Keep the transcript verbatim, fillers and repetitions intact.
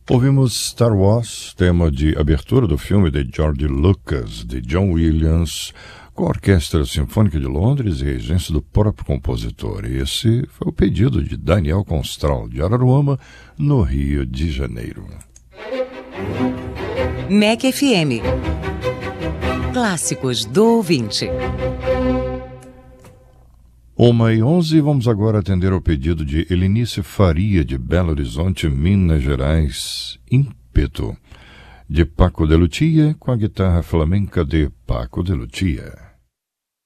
Ouvimos Star Wars, tema de abertura do filme de George Lucas, de John Williams, com a Orquestra Sinfônica de Londres e regência do próprio compositor. Esse foi o pedido de Daniel Constral, de Araruama, no Rio de Janeiro. M E C F M. Clássicos do ouvinte. Uma e onze, vamos agora atender ao pedido de Helenice Faria, de Belo Horizonte, Minas Gerais, Ímpeto, de Paco de Lucia, com a guitarra flamenca de Paco de Lucia.